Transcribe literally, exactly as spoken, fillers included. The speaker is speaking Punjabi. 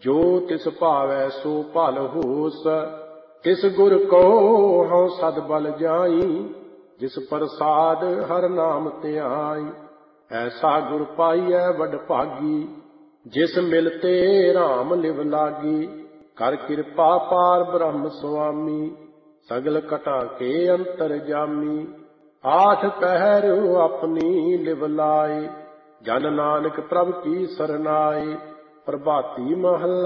ਜੋ ਤਿਸ ਭਾਵੈ ਸੋ ਭਲ ਹੋਸ। ਤਿਸ ਗੁਰ ਕੋ ਹਉ ਸਦ ਬਲ ਜਾਈ, ਜਿਸ ਪ੍ਰਸਾਦ ਹਰ ਨਾਮ ਧਿਆਈ। ਐਸਾ ਗੁਰ ਪਾਈਐ ਵਡ ਭਾਗੀ, ਜਿਸ ਮਿਲਤੇ ਰਾਮ ਲਿਵ ਲਾਗੀ। ਕਰ ਕਿਰਪਾ ਪਾਰ ਬ੍ਰਹਮ ਸੁਆਮੀ, ਸਗਲ ਘਟਾ ਕੇ ਅੰਤਰ ਜਾਮੀ। ਆਠ ਪਹਿਰ ਆਪਣੀ ਲਿਵ ਲਾਏ, ਜਨ ਨਾਨਕ ਪ੍ਰਭ ਕੀ ਸਰਨਾਏ। ਪ੍ਰਭਾਤੀ ਮਹੱਲਾ